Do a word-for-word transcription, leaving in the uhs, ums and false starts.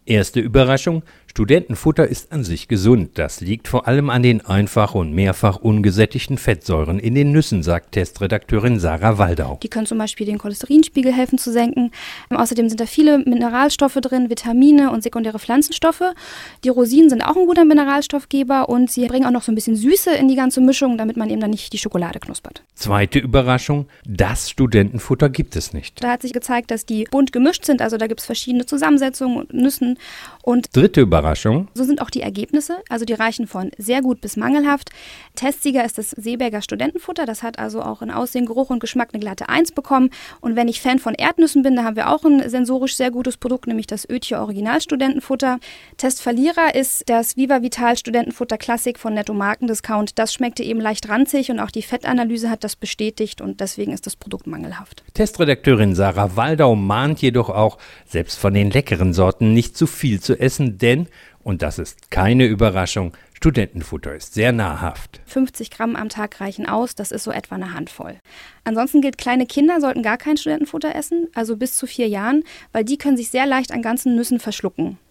Erste Überraschung: Studentenfutter ist an sich gesund. Das liegt vor allem an den einfach und mehrfach ungesättigten Fettsäuren in den Nüssen, sagt Testredakteurin Sarah Waldau. Die können zum Beispiel den Cholesterinspiegel helfen zu senken. Außerdem sind da viele Mineralstoffe drin, Vitamine und sekundäre Pflanzenstoffe. Die Rosinen sind auch ein guter Mineralstoffgeber und sie bringen auch noch so ein bisschen Süße in die ganze Mischung, damit man eben dann nicht die Schokolade knuspert. Zweite Überraschung: Das Studentenfutter gibt es nicht. Da hat sich gezeigt, dass die bunt gemischt sind, also da gibt es verschiedene Zusammensetzungen und Nüssen. Und Dritte Überraschung: So sind auch die Ergebnisse, also die reichen von sehr gut bis mangelhaft. Testsieger ist das Seeberger Studentenfutter, das hat also auch in Aussehen, Geruch und Geschmack eine glatte eins bekommen. Und wenn ich Fan von Erdnüssen bin, da haben wir auch ein sensorisch sehr gutes Produkt, nämlich das Oethier Original Studentenfutter. Testverlierer ist das Viva Vital Studentenfutter Classic von Netto Markendiscount. Das schmeckte eben leicht ranzig und auch die Fettanalyse hat das bestätigt und deswegen ist das Produkt mangelhaft. Testredakteurin Sarah Waldau mahnt jedoch auch, selbst von den leckeren Sorten nicht zu viel zu essen, denn, und das ist keine Überraschung, Studentenfutter ist sehr nahrhaft. fünfzig Gramm am Tag reichen aus, das ist so etwa eine Handvoll. Ansonsten gilt, kleine Kinder sollten gar kein Studentenfutter essen, also bis zu vier Jahren, weil die können sich sehr leicht an ganzen Nüssen verschlucken.